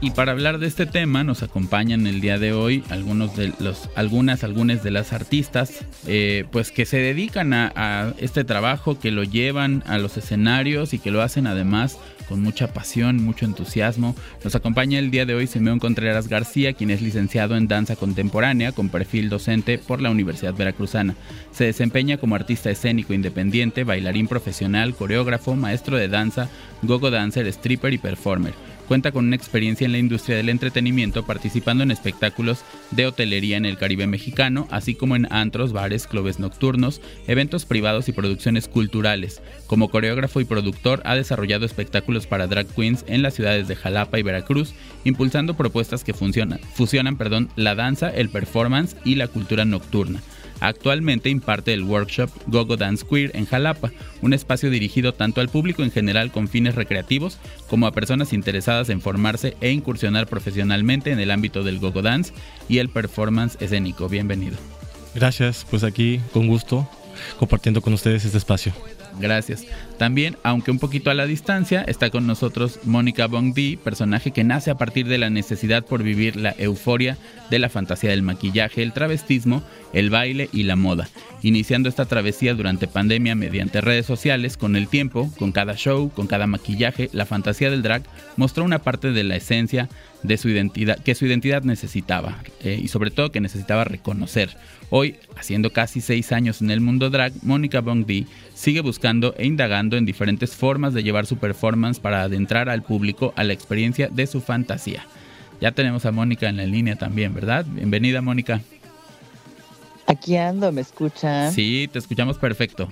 Y para hablar de este tema nos acompañan el día de hoy algunas de las artistas pues que se dedican a este trabajo, que lo llevan a los escenarios y que lo hacen además con mucha pasión, mucho entusiasmo. Nos acompaña el día de hoy Simeón Contreras García, quien es licenciado en danza contemporánea con perfil docente por la Universidad Veracruzana. Se desempeña como artista escénico independiente, bailarín profesional, coreógrafo, maestro de danza, go-go dancer, stripper y performer. Cuenta con una experiencia en la industria del entretenimiento, participando en espectáculos de hotelería en el Caribe mexicano, así como en antros, bares, clubes nocturnos, eventos privados y producciones culturales. Como coreógrafo y productor, ha desarrollado espectáculos para drag queens en las ciudades de Jalapa y Veracruz, impulsando propuestas que fusionan la danza, el performance y la cultura nocturna. Actualmente imparte el workshop Go-Go Dance Queer en Jalapa, un espacio dirigido tanto al público en general con fines recreativos como a personas interesadas en formarse e incursionar profesionalmente en el ámbito del Go-Go Dance y el performance escénico. Bienvenido. Gracias, pues aquí con gusto compartiendo con ustedes este espacio. Gracias. También, aunque un poquito a la distancia, está con nosotros Mónica Bong D, personaje que nace a partir de la necesidad por vivir la euforia de la fantasía del maquillaje, el travestismo, el baile y la moda, iniciando esta travesía durante pandemia mediante redes sociales. Con el tiempo, con cada show, con cada maquillaje, la fantasía del drag mostró una parte de la esencia de su identidad, que su identidad necesitaba, y sobre todo que necesitaba reconocer. Hoy, haciendo casi 6 años en el mundo drag, Mónica Bong D sigue buscando e indagando en diferentes formas de llevar su performance para adentrar al público a la experiencia de su fantasía. Ya tenemos a Mónica en la línea también, ¿verdad? Bienvenida, Mónica. Aquí ando, ¿me escuchan? Sí, te escuchamos perfecto.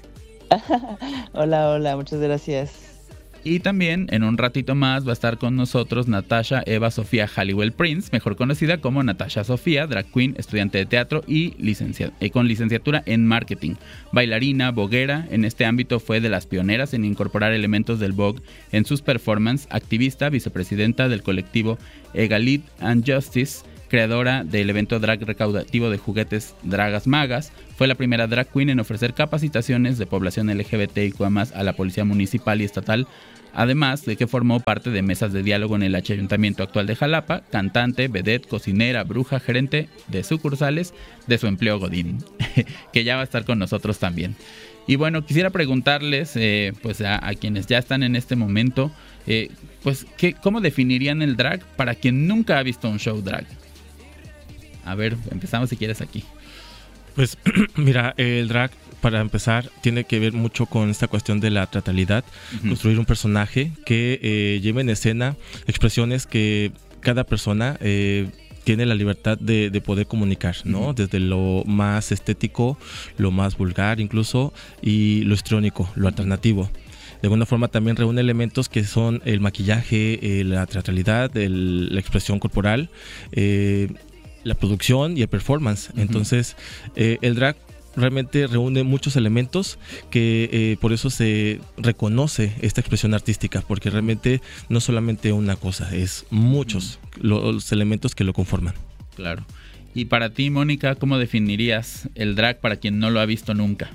Hola, muchas gracias. Y también en un ratito más va a estar con nosotros Natasha Eva Sofía Halliwell Prince, mejor conocida como Natasha Sofía, drag queen, estudiante de teatro y con licenciatura en marketing. Bailarina, voguera, en este ámbito fue de las pioneras en incorporar elementos del Vogue en sus performances, activista, vicepresidenta del colectivo Egalite and Justice, creadora del evento drag recaudativo de juguetes Dragas Magas. Fue la primera drag queen en ofrecer capacitaciones de población LGBTIQ+ a la policía municipal y estatal, además de que formó parte de mesas de diálogo en el Ayuntamiento actual de Jalapa, cantante, vedette, cocinera, bruja, gerente de sucursales de su empleo godín, que ya va a estar con nosotros también. Y bueno, quisiera preguntarles pues a quienes ya están en este momento, pues ¿cómo definirían el drag para quien nunca ha visto un show drag? A ver, empezamos si quieres aquí. Pues mira, el drag, para empezar, tiene que ver mucho con esta cuestión de la teatralidad, construir un personaje que lleve en escena expresiones que cada persona tiene la libertad de poder comunicar, ¿no? Desde lo más estético, lo más vulgar incluso, y lo histriónico, lo alternativo. De alguna forma también reúne elementos que son el maquillaje, la teatralidad, la expresión corporal, la producción y el performance. Entonces, el drag realmente reúne muchos elementos que por eso se reconoce esta expresión artística, porque realmente no solamente una cosa, es muchos los elementos que lo conforman. Claro. Y para ti, Mónica, ¿cómo definirías el drag para quien no lo ha visto nunca?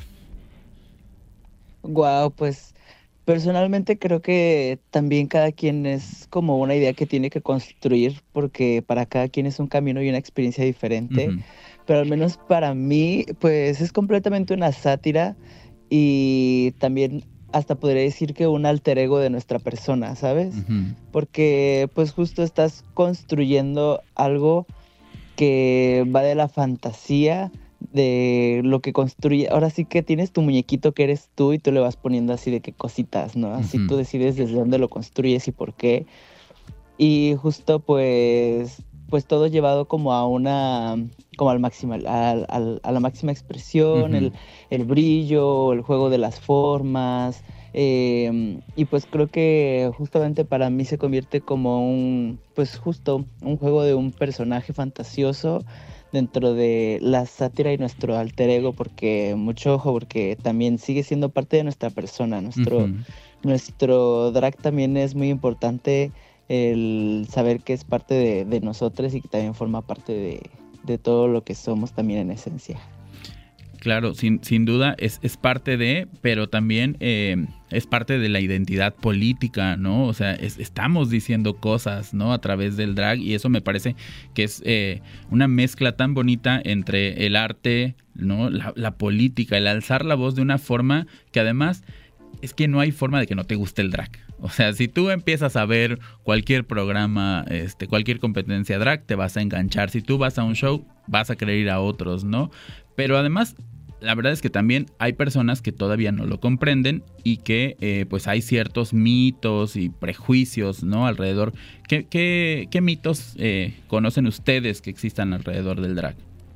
Wow, pues personalmente creo que también cada quien es como una idea que tiene que construir, porque para cada quien es un camino y una experiencia diferente. Pero al menos para mí, pues es completamente una sátira y también hasta podría decir que un alter ego de nuestra persona, ¿sabes? Porque pues justo estás construyendo algo que va de la fantasía, de lo que construye. Ahora sí que tienes tu muñequito que eres tú y tú le vas poniendo así de qué cositas, ¿no? Así tú decides desde dónde lo construyes y por qué. Y justo pues todo llevado como a una, como al máximo, a la máxima expresión, el brillo, el juego de las formas. Y pues creo que justamente para mí se convierte como un juego de un personaje fantasioso dentro de la sátira y nuestro alter ego, porque mucho ojo, porque también sigue siendo parte de nuestra persona. Nuestro drag también es muy importante, el saber que es parte de nosotros y que también forma parte de todo lo que somos también en esencia. Claro, sin duda es parte de, pero también es parte de la identidad política, ¿no? O sea, estamos diciendo cosas, ¿no? A través del drag, y eso me parece que es una mezcla tan bonita entre el arte, ¿no? La política, el alzar la voz de una forma que además es que no hay forma de que no te guste el drag. O sea, si tú empiezas a ver cualquier programa, cualquier competencia drag, te vas a enganchar. Si tú vas a un show, vas a querer ir a otros, ¿no? Pero además, la verdad es que también hay personas que todavía no lo comprenden y que pues hay ciertos mitos y prejuicios, ¿no? Alrededor. ¿Qué mitos conocen ustedes que existan alrededor del drag?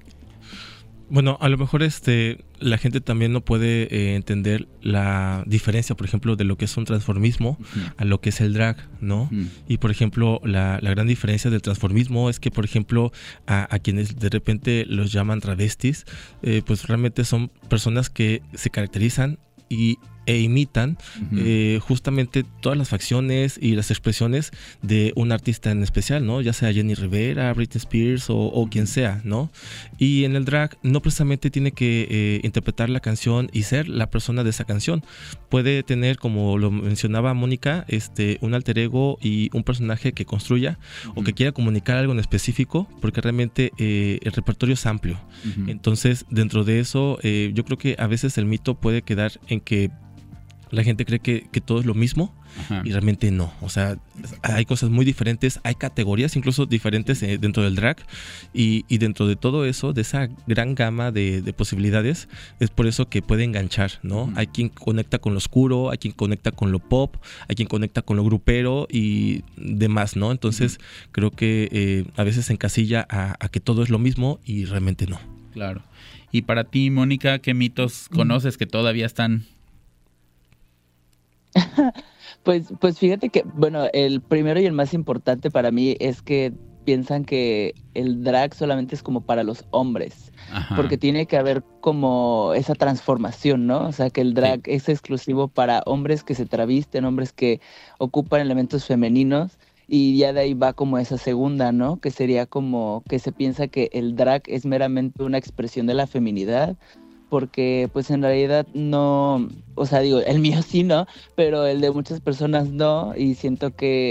Bueno, a lo mejor la gente también no puede entender la diferencia, por ejemplo, de lo que es un transformismo a lo que es el drag, ¿no? Y, por ejemplo, la gran diferencia del transformismo es que, por ejemplo, a quienes de repente los llaman travestis, pues realmente son personas que se caracterizan e imitan justamente todas las facciones y las expresiones de un artista en especial, ¿no? Ya sea Jenny Rivera, Britney Spears o quien sea, ¿no? Y en el drag no precisamente tiene que interpretar la canción y ser la persona de esa canción. Puede tener, como lo mencionaba Mónica, un alter ego y un personaje que construya o que quiera comunicar algo en específico, porque realmente el repertorio es amplio. Entonces, dentro de eso, yo creo que a veces el mito puede quedar en que la gente cree que todo es lo mismo. Ajá. Y realmente no. O sea, hay cosas muy diferentes, hay categorías incluso diferentes dentro del drag y dentro de todo eso, de esa gran gama de posibilidades, es por eso que puede enganchar, ¿no? Hay quien conecta con lo oscuro, hay quien conecta con lo pop, hay quien conecta con lo grupero y demás, ¿no? Entonces creo que a veces se encasilla a que todo es lo mismo y realmente no. Claro. Y para ti, Mónica, ¿qué mitos conoces que todavía están? Pues fíjate que, bueno, el primero y el más importante para mí es que piensan que el drag solamente es como para los hombres. Ajá. Porque tiene que haber como esa transformación, ¿no? O sea, que el drag es exclusivo para hombres que se travisten, hombres que ocupan elementos femeninos, y ya de ahí va como esa segunda, ¿no? Que sería como que se piensa que el drag es meramente una expresión de la feminidad, porque pues en realidad no, o sea, digo, el mío sí, ¿no? Pero el de muchas personas no, y siento que